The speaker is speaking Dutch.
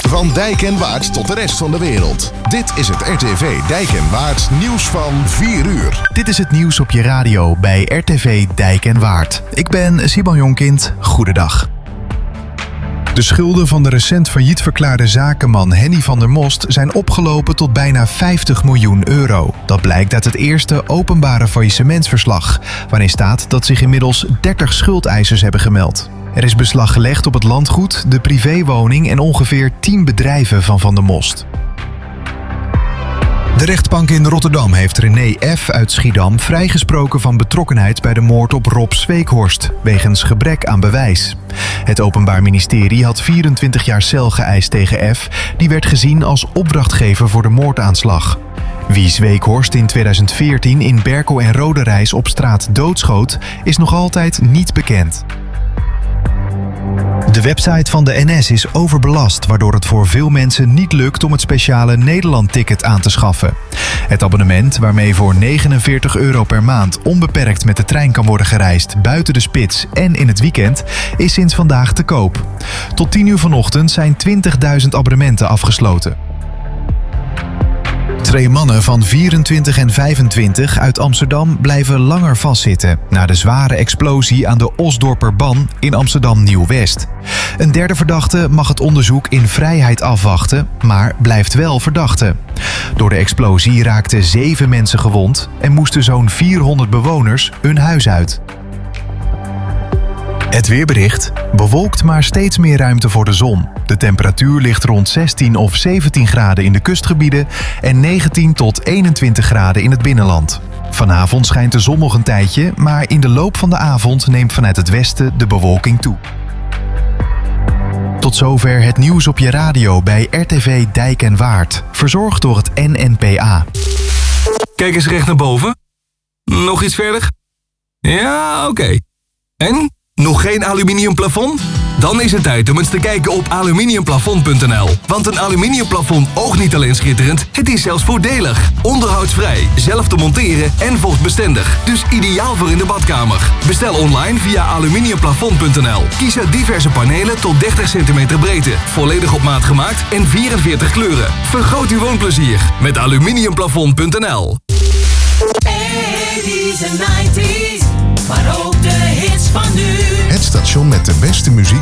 Van Dijk en Waard tot de rest van de wereld. Dit is het RTV Dijk en Waard nieuws van 4 uur. Dit is het nieuws op je radio bij RTV Dijk en Waard. Ik ben Simon Jonkind. Goedendag. De schulden van de recent failliet verklaarde zakenman Henny van der Most zijn opgelopen tot bijna 50 miljoen euro. Dat blijkt uit het eerste openbare faillissementsverslag, waarin staat dat zich inmiddels 30 schuldeisers hebben gemeld. Er is beslag gelegd op het landgoed, de privéwoning en ongeveer 10 bedrijven van der Most. De rechtbank in Rotterdam heeft René F. uit Schiedam vrijgesproken van betrokkenheid bij de moord op Rob Zweekhorst, wegens gebrek aan bewijs. Het Openbaar Ministerie had 24 jaar cel geëist tegen F. Die werd gezien als opdrachtgever voor de moordaanslag. Wie Zweekhorst in 2014 in Berkel en Roderijs op straat doodschoot, is nog altijd niet bekend. De website van de NS is overbelast, waardoor het voor veel mensen niet lukt om het speciale Nederland-ticket aan te schaffen. Het abonnement, waarmee voor €49 per maand onbeperkt met de trein kan worden gereisd buiten de spits en in het weekend, is sinds vandaag te koop. Tot 10 uur vanochtend zijn 20.000 abonnementen afgesloten. 2 mannen van 24 en 25 uit Amsterdam blijven langer vastzitten na de zware explosie aan de Osdorperban in Amsterdam Nieuw-West. Een derde verdachte mag het onderzoek in vrijheid afwachten, maar blijft wel verdachte. Door de explosie raakten 7 mensen gewond en moesten zo'n 400 bewoners hun huis uit. Het weerbericht. Bewolkt, maar steeds meer ruimte voor de zon. De temperatuur ligt rond 16 of 17 graden in de kustgebieden en 19 tot 21 graden in het binnenland. Vanavond schijnt de zon nog een tijdje, maar in de loop van de avond neemt vanuit het westen de bewolking toe. Tot zover het nieuws op je radio bij RTV Dijk en Waard. Verzorgd door het NNPA. Kijk eens recht naar boven. Nog iets verder? Ja, oké. En? Nog geen aluminium plafond? Dan is het tijd om eens te kijken op aluminiumplafond.nl. Want een aluminiumplafond oogt niet alleen schitterend, het is zelfs voordelig. Onderhoudsvrij, zelf te monteren en vochtbestendig. Dus ideaal voor in de badkamer. Bestel online via aluminiumplafond.nl. Kies uit diverse panelen tot 30 cm breedte. Volledig op maat gemaakt en 44 kleuren. Vergroot uw woonplezier met aluminiumplafond.nl. 80s en 90s, maar ook de hits van nu. Het station met de beste muziek